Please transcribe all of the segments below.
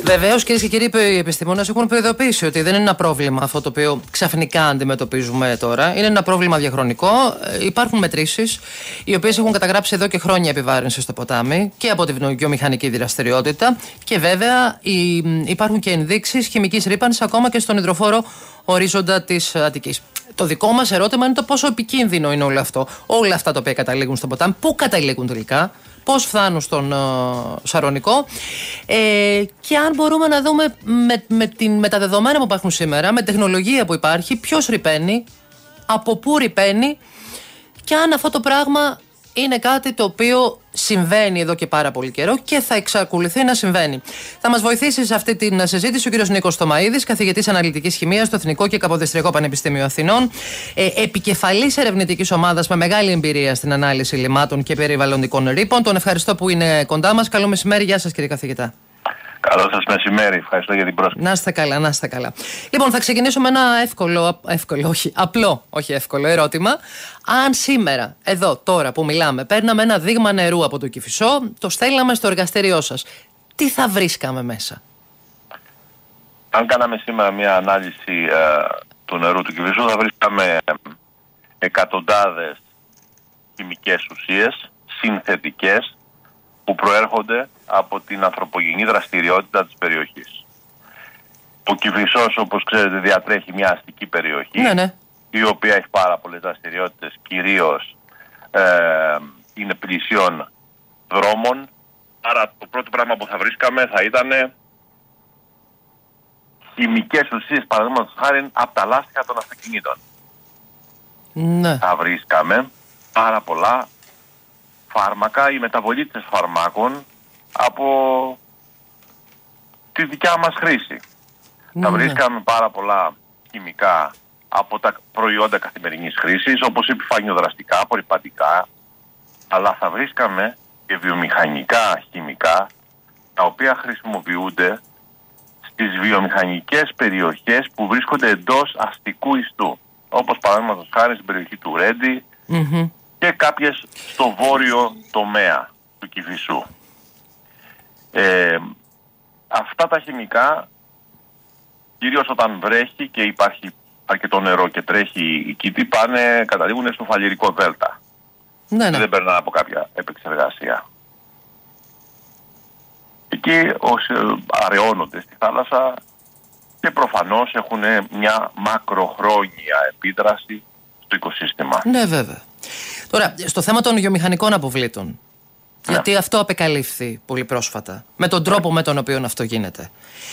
Βεβαίως, κυρίες και κύριοι, οι επιστήμονες έχουν προειδοποιήσει ότι δεν είναι ένα πρόβλημα αυτό το οποίο ξαφνικά αντιμετωπίζουμε τώρα. Είναι ένα πρόβλημα διαχρονικό. Υπάρχουν μετρήσεις, οι οποίες έχουν καταγράψει εδώ και χρόνια επιβάρυνση στο ποτάμι και από τη βιομηχανική δραστηριότητα. Και βέβαια υπάρχουν και ενδείξεις χημικής ρύπανσης ακόμα και στον υδροφόρο ορίζοντα της Αττικής. Το δικό μας ερώτημα είναι το πόσο επικίνδυνο είναι όλο αυτό. Όλα αυτά τα οποία καταλήγουν στο ποτάμι, πού καταλήγουν τελικά, πώς φτάνουν στον Σαρονικό, και αν μπορούμε να δούμε με τα δεδομένα που υπάρχουν σήμερα, με τεχνολογία που υπάρχει, ποιος ρυπαίνει, από πού ρυπαίνει και αν αυτό το πράγμα είναι κάτι το οποίο συμβαίνει εδώ και πάρα πολύ καιρό και θα εξακολουθεί να συμβαίνει. Θα μας βοηθήσει σε αυτή τη συζήτηση ο κ. Νίκος Θωμαΐδης, καθηγητής αναλυτικής χημείας στο Εθνικό και Καποδιστριακό Πανεπιστήμιο Αθηνών, επικεφαλής ερευνητικής ομάδας με μεγάλη εμπειρία στην ανάλυση λιμάτων και περιβαλλοντικών ρήπων. Τον ευχαριστώ που είναι κοντά μας. Καλό μεσημέρι. Γεια σας, κύριε καθηγητά. Καλό σας μεσημέρι. Ευχαριστώ για την πρόσκληση. Να είστε καλά, να είστε καλά. Λοιπόν, θα ξεκινήσω με ένα απλό ερώτημα. Αν σήμερα, εδώ, τώρα που μιλάμε, παίρναμε ένα δείγμα νερού από το Κηφισό, το στέλναμε στο εργαστήριό σας, τι θα βρίσκαμε μέσα? Αν κάναμε σήμερα μια ανάλυση του νερού του Κηφισού, θα βρίσκαμε εκατοντάδες χημικές ουσίες, συνθετικές, που προέρχονται από την ανθρωπογενή δραστηριότητα της περιοχής. Ο Κηφισός, όπως ξέρετε, διατρέχει μια αστική περιοχή, ναι, η οποία έχει πάρα πολλές δραστηριότητες, κυρίως είναι πλησίων δρόμων. Άρα το πρώτο πράγμα που θα βρίσκαμε θα ήταν χημικές ουσίες, παραδείγματος χάρη, από τα λάστιχα των αυτοκινήτων. Ναι. Θα βρίσκαμε πάρα πολλά φάρμακα ή μεταβολίτες φαρμάκων από τη δικιά μας χρήση. Θα βρίσκαμε πάρα πολλά χημικά από τα προϊόντα καθημερινής χρήσης, όπως επιφανειοδραστικά, απορρυπαντικά, αλλά θα βρίσκαμε και βιομηχανικά χημικά, τα οποία χρησιμοποιούνται στις βιομηχανικές περιοχές που βρίσκονται εντός αστικού ιστού, όπως παραδείγματος χάρη στην περιοχή του Ρέντι, και κάποιες στο βόρειο τομέα του Κηφισού. Αυτά τα χημικά, κυρίως όταν βρέχει και υπάρχει αρκετό νερό και τρέχει η Κήτη, καταλήγουν στο φαλιρικό δέλτα. Ναι. Δεν περνάνε από κάποια επεξεργασία. Εκεί αραιώνονται στη θάλασσα και προφανώς έχουν μια μακροχρόνια επίδραση στο οικοσύστημα. Ναι, βέβαια. Τώρα, στο θέμα των βιομηχανικών αποβλήτων, γιατί αυτό απεκαλύφθη πολύ πρόσφατα, με τον τρόπο με τον οποίο αυτό γίνεται.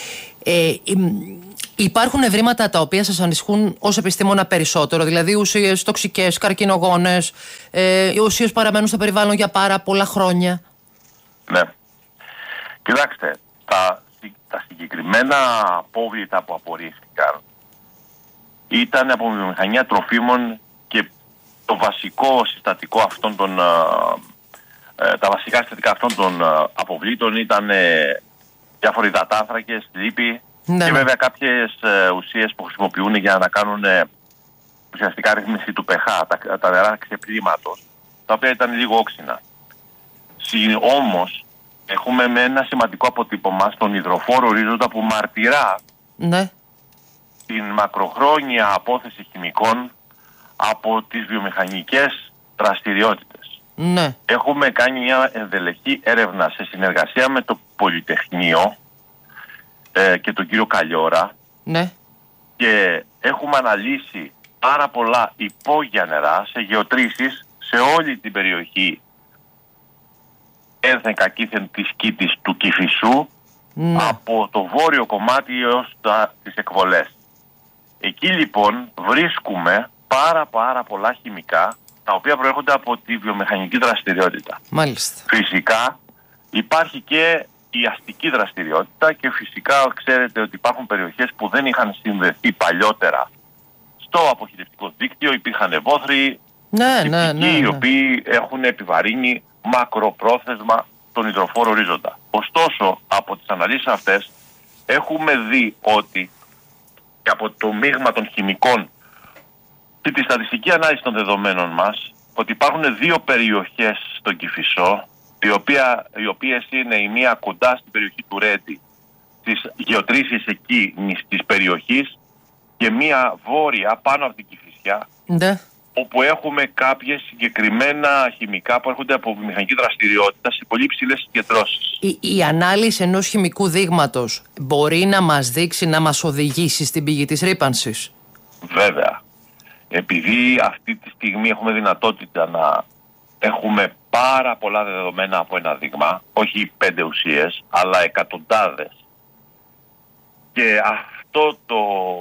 Υπάρχουν ευρήματα τα οποία σας ανησυχούν ως επιστήμονα περισσότερο, δηλαδή ουσίες τοξικές, καρκινογόνες, ουσίες παραμένουν στο περιβάλλον για πάρα πολλά χρόνια? Ναι. Κοιτάξτε, τα συγκεκριμένα απόβλητα που απορρίφθηκαν ήταν από βιομηχανία τροφίμων και το βασικό συστατικό αυτών τα βασικά συστατικά αυτών των αποβλήτων ήταν διάφοροι υδατάνθρακες, λίπη, και βέβαια κάποιες ουσίες που χρησιμοποιούν για να κάνουν ουσιαστικά ρύθμιση του pH, τα νερά ξεπλήματος, τα οποία ήταν λίγο όξινα. Όμως έχουμε με ένα σημαντικό αποτύπωμα στον υδροφόρο ορίζοντα που μαρτυρά την μακροχρόνια απόθεση χημικών από τις βιομηχανικές δραστηριότητες. Ναι. Έχουμε κάνει μια ενδελεχή έρευνα σε συνεργασία με το Πολυτεχνείο και τον κύριο Καλλιόρα, και έχουμε αναλύσει πάρα πολλά υπόγεια νερά σε γεωτρήσεις σε όλη την περιοχή ένθεν κακήθεν της Κήτης του Κηφισού, από το βόρειο κομμάτι έως τις εκβολές. Εκεί λοιπόν βρίσκουμε πάρα πολλά χημικά, τα οποία προέρχονται από τη βιομηχανική δραστηριότητα. Μάλιστα. Φυσικά υπάρχει και η αστική δραστηριότητα και φυσικά ξέρετε ότι υπάρχουν περιοχές που δεν είχαν συνδεθεί παλιότερα στο αποχαιρετικό δίκτυο, υπήρχαν βόθροι, οι οποίοι έχουν επιβαρύνει μακροπρόθεσμα τον υδροφόρο ορίζοντα. Ωστόσο, από τις αναλύσεις αυτές έχουμε δει ότι και από το μείγμα των χημικών και τη στατιστική ανάλυση των δεδομένων μας, ότι υπάρχουν δύο περιοχές στον Κηφισό, οι οποίες είναι η μία κοντά στην περιοχή του Ρέντι, στις γεωτρήσεις εκεί της περιοχής και μία βόρεια πάνω από την Κηφισιά, Ναι. όπου έχουμε κάποιες συγκεκριμένα χημικά που έρχονται από μηχανική δραστηριότητα σε πολύ ψηλές συγκεντρώσεις. Η ανάλυση ενός χημικού δείγματος μπορεί να μας δείξει, να μας οδηγήσει στην πηγή της ρύπανσης? Βέβαια. Επειδή αυτή τη στιγμή έχουμε δυνατότητα να έχουμε πάρα πολλά δεδομένα από ένα δείγμα, όχι 5 ουσίες, αλλά εκατοντάδες. Και αυτό το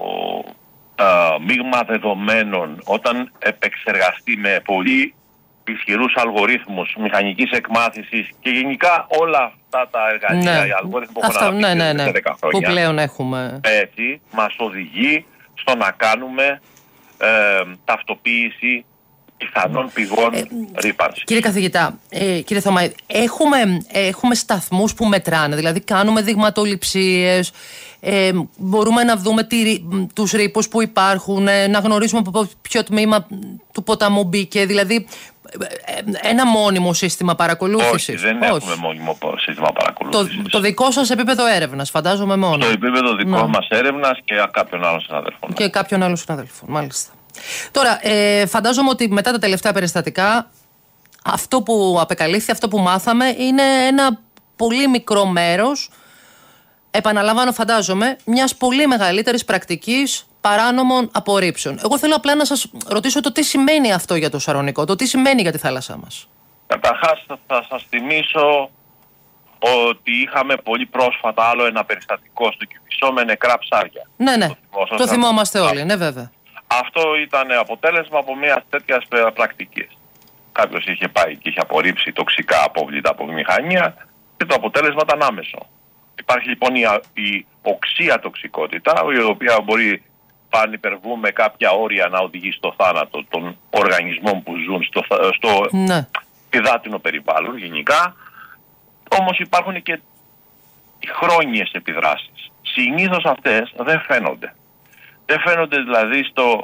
μείγμα δεδομένων, όταν επεξεργαστεί με πολύ ισχυρούς αλγορίθμους μηχανικής εκμάθησης και γενικά όλα αυτά τα εργαλεία, οι αλγόριθμοι που έχουν αναπτύξει σε 10 χρόνια, που πλέον έχουμε, έτσι μας οδηγεί στο να κάνουμε ταυτοποίηση πιθανών πηγών ρύπανσης. Κύριε καθηγητά, κύριε Θωμά, έχουμε σταθμούς που μετράνε, δηλαδή κάνουμε δειγματοληψίες, μπορούμε να δούμε τους ρήπους που υπάρχουν, να γνωρίζουμε από ποιο τμήμα του ποταμού μπήκε, δηλαδή ένα μόνιμο σύστημα παρακολούθησης? Όχι, δεν έχουμε μόνιμο σύστημα παρακολούθησης. Το δικό σας επίπεδο έρευνας, φαντάζομαι μόνο. Το επίπεδο δικό μας έρευνας και κάποιων άλλων συναδέλφων. Και κάποιων άλλων συναδέλφων, μάλιστα. Τώρα, φαντάζομαι ότι μετά τα τελευταία περιστατικά, αυτό που απεκαλύφθη, αυτό που μάθαμε, είναι ένα πολύ μικρό μέρος, επαναλαμβάνω, φαντάζομαι, μιας πολύ μεγαλύτερης πρακτικής παράνομων απορρίψεων. Εγώ θέλω απλά να σας ρωτήσω το τι σημαίνει αυτό για το Σαρωνικό, το τι σημαίνει για τη θάλασσά μας. Καταρχάς θα σας θυμίσω ότι είχαμε πολύ πρόσφατα άλλο ένα περιστατικό στο Κηφισό με νεκρά ψάρια. Ναι, το θυμόμαστε όλοι, ναι βέβαια. Αυτό ήταν αποτέλεσμα από μια τέτοια πρακτική. Κάποιος είχε πάει και είχε απορρίψει τοξικά απόβλητα από μηχανία και το αποτέλεσμα ήταν άμεσο. Υπάρχει λοιπόν η οξία τοξικότητα, η οποία μπορεί αν υπερβούμε κάποια όρια να οδηγεί στο θάνατο των οργανισμών που ζουν στο υδάτινο περιβάλλον γενικά. Όμως υπάρχουν και οι χρόνιες επιδράσεις. Συνήθως αυτές δεν φαίνονται. Δεν φαίνονται δηλαδή στο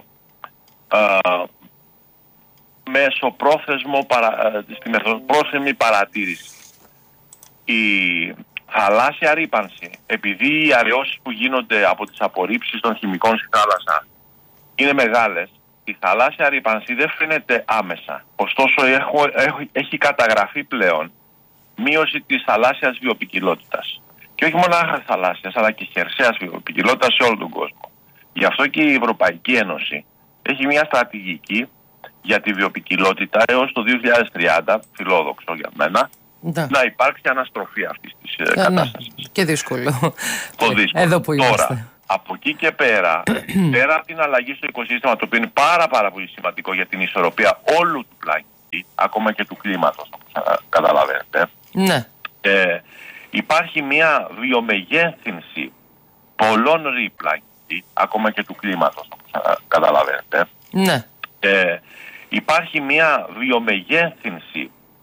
στη μεσοπρόθεσμη παρατήρηση. Η θαλάσσια ρύπανση, επειδή οι αραιώσεις που γίνονται από τις απορρίψεις των χημικών στη θάλασσα είναι μεγάλες, η θαλάσσια ρύπανση δεν φαίνεται άμεσα. Ωστόσο έχει καταγραφεί πλέον μείωση της θαλάσσιας βιοποικιλότητας. Και όχι μόνο θαλάσσιας, αλλά και χερσαίας βιοποικιλότητας σε όλο τον κόσμο. Γι' αυτό και η Ευρωπαϊκή Ένωση έχει μια στρατηγική για τη βιοποικιλότητα έως το 2030, φιλόδοξο για μένα, να υπάρξει αναστροφή αυτής της κατάστασης. Και δύσκολο. Δύσκολο. Εδώ που είμαστε. Τώρα, από εκεί και πέρα, πέρα από την αλλαγή στο οικοσύστημα, το οποίο είναι πάρα πολύ σημαντικό για την ισορροπία όλου του πλανήτη, ακόμα και του κλίματος, όπως καταλαβαίνετε, ναι. Υπάρχει μια βιομεγέθυνση πολλών πλανήτη, ακόμα και του κλίματος, όπως καταλαβαίνετε. Ναι. Υπάρχει μια βιομεγέθυνση